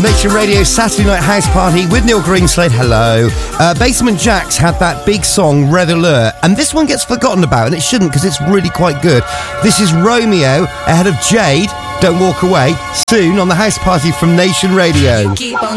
Nation Radio Saturday Night House Party with Neil Greenslade. Hello. Basement Jaxx had that big song, Reveleur, and this one gets forgotten about, and it shouldn't because it's really quite good. This is Romeo ahead of Jade, Don't Walk Away, soon on the House Party from Nation Radio. Keep on